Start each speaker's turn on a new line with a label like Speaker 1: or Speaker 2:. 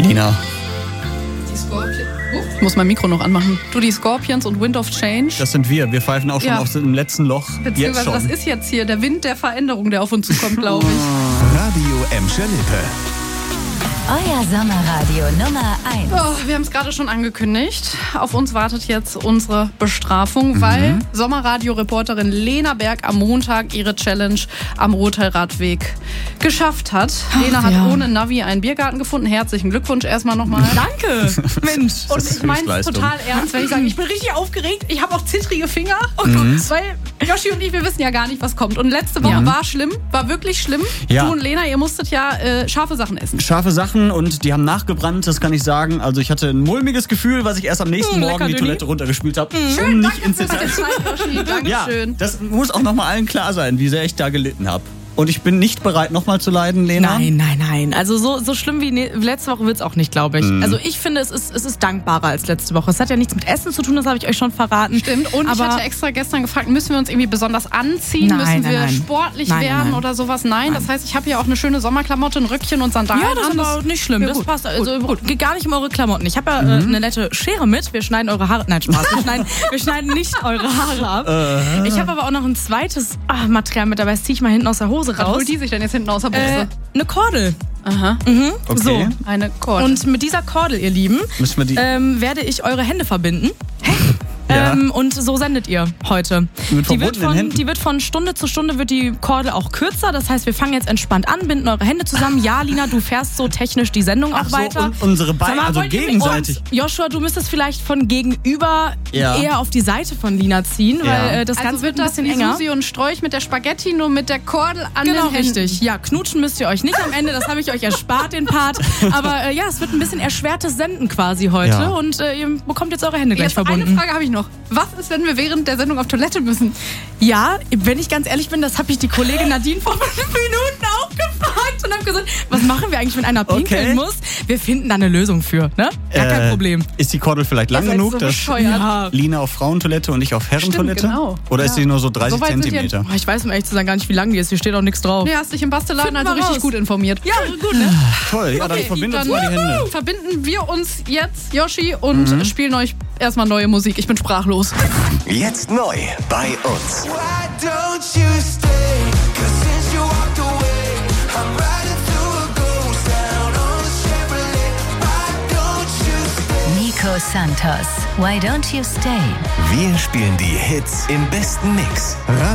Speaker 1: Lina.
Speaker 2: Die Scorpions. Ich muss mein Mikro noch anmachen. Du, die Scorpions und Wind of Change.
Speaker 1: Das sind wir. Wir pfeifen auch schon aus dem letzten Loch.
Speaker 2: Beziehungsweise das ist jetzt hier der Wind der Veränderung, der auf uns zukommt, glaube ich.
Speaker 3: Radio Emscher Lippe.
Speaker 4: Euer Sommerradio Nummer 1.
Speaker 2: Oh, wir haben es gerade schon angekündigt. Auf uns wartet jetzt unsere Bestrafung, weil Sommerradio-Reporterin Lena Berg am Montag ihre Challenge am Rothaarradweg geschafft hat. Lena hat ohne Navi einen Biergarten gefunden. Herzlichen Glückwunsch erstmal nochmal.
Speaker 5: Danke, Mensch.
Speaker 2: Und ich meine es total ernst, wenn ich sage, ich bin richtig aufgeregt. Ich habe auch zittrige Finger. Weil Yoshi und ich, wir wissen ja gar nicht, was kommt. Und letzte Woche war schlimm, war wirklich schlimm.
Speaker 1: Ja.
Speaker 2: Du und Lena, ihr musstet ja scharfe Sachen essen.
Speaker 1: Scharfe Sachen und die haben nachgebrannt, das kann ich sagen. Also ich hatte ein mulmiges Gefühl, was ich erst am nächsten Morgen die Toilette runtergespült habe.
Speaker 2: Schön,
Speaker 1: nicht ins Detail.
Speaker 2: Dankeschön.
Speaker 1: Das muss auch nochmal allen klar sein, wie sehr ich da gelitten habe. Und ich bin nicht bereit, nochmal zu leiden, Lena.
Speaker 5: Nein. Also so schlimm wie letzte Woche wird es auch nicht, glaube ich. Also ich finde, es ist dankbarer als letzte Woche. Es hat ja nichts mit Essen zu tun, das habe ich euch schon verraten.
Speaker 2: Stimmt. Und ich hatte extra gestern gefragt, müssen wir uns irgendwie besonders anziehen? Müssen wir sportlich werden oder sowas? Nein. Das heißt, ich habe hier auch eine schöne Sommerklamotte, ein Röckchen und Sandalen.
Speaker 5: Ja, das ist aber nicht schlimm. Ja, das passt. Also geht gar nicht um eure Klamotten. Ich habe ja eine nette Schere mit. Wir schneiden eure Haare. Nein, Spaß. Wir schneiden nicht eure Haare ab. Ich habe aber auch noch ein zweites Material mit dabei. Das ziehe ich mal hinten aus der Hose raus.
Speaker 2: Was holt die sich denn jetzt hinten aus der Buchse?
Speaker 5: Eine Kordel.
Speaker 2: Aha.
Speaker 1: Okay.
Speaker 5: So.
Speaker 2: Eine Kordel.
Speaker 5: Und mit dieser Kordel, ihr Lieben,
Speaker 1: Müssen wir die
Speaker 5: werde ich eure Hände verbinden.
Speaker 1: Ja.
Speaker 5: Und so sendet ihr heute.
Speaker 1: Mit verbundenen Händen?
Speaker 5: Die wird von Stunde zu Stunde wird die Kordel auch kürzer. Das heißt, wir fangen jetzt entspannt an, binden eure Hände zusammen. Ja, Lina, du fährst so technisch die Sendung auch weiter.
Speaker 1: Und unsere Beine, also gegenseitig.
Speaker 5: Joshua, du müsstest vielleicht von gegenüber eher auf die Seite von Lina ziehen, weil das Ganze wird ein bisschen enger.
Speaker 2: Susi und Strolch mit der Spaghetti, nur mit der Kordel an den Händen.
Speaker 5: Genau, richtig. Ja, knutschen müsst ihr euch nicht am Ende. Das habe ich euch erspart, den Part. Aber es wird ein bisschen erschwertes Senden quasi heute.
Speaker 1: Ja.
Speaker 5: Und ihr bekommt jetzt eure Hände gleich verbunden.
Speaker 2: Eine Frage habe ich noch. Was ist, wenn wir während der Sendung auf Toilette müssen?
Speaker 5: Ja, wenn ich ganz ehrlich bin, das habe ich die Kollegin Nadine vor 5 Minuten auch gefragt und habe gesagt, was machen wir eigentlich, wenn einer pinkeln muss? Wir finden da eine Lösung für, ne? Gar kein Problem.
Speaker 1: Ist die Kordel vielleicht lang genug,
Speaker 2: so
Speaker 1: dass
Speaker 2: bescheuert.
Speaker 1: Lina auf Frauentoilette und ich auf Herrentoilette?
Speaker 2: Stimmt, genau.
Speaker 1: Oder ist sie nur so 30 Zentimeter?
Speaker 5: Ich weiß um ehrlich zu sagen gar nicht, wie lang die ist. Hier steht auch nichts drauf.
Speaker 2: Nee, hast dich im Bastelladen also richtig gut informiert.
Speaker 5: Ja, gut, ne?
Speaker 1: Toll, ja, dann verbindet uns mal die Hände.
Speaker 2: Verbinden wir uns jetzt, Yoshi, und spielen euch erstmal neue Musik. Ich bin sprachlos.
Speaker 3: Jetzt neu bei uns.
Speaker 6: Why don't you stay? 'Cause since you walked away, I'm riding through a ghost town on a Chevrolet. Why don't you stay?
Speaker 4: Nico Santos, Why Don't You Stay?
Speaker 3: Wir spielen die Hits im besten Mix. Radio